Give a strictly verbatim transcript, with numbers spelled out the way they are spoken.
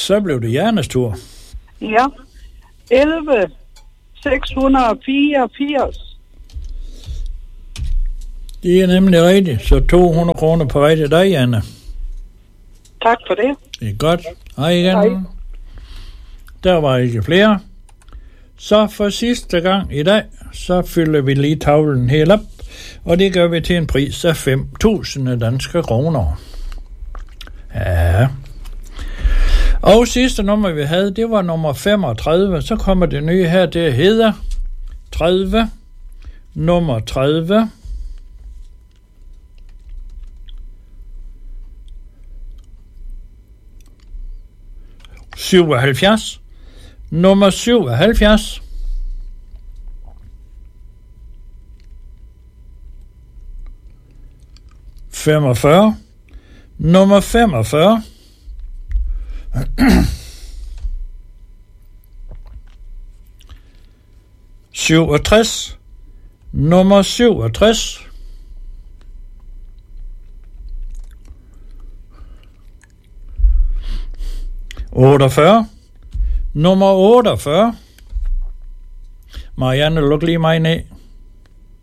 så blev det Jernes tur. Ja. elleve seks hundrede og fireogfirs. Det er nemlig rigtigt, så to hundrede kroner på vej til dig, Janne. Tak for det. Det er godt. Hej igen. Hej. Der var ikke flere. Så for sidste gang i dag, så fylder vi lige tavlen helt op, og det gør vi til en pris af fem tusind danske kroner. Ja. Og sidste nummer, vi havde, det var nummer femogtredive. Så kommer det nye her, det hedder tredive. Nummer tredive. syvoghalvfjerds. Nummer syvoghalvfjerds. femogfyrre. Nummer femogfyrre. syvogtres. Nummer syvogtres. otteogfyrre. Nummer otteogfyrre. Marianne, luk lige mig ned.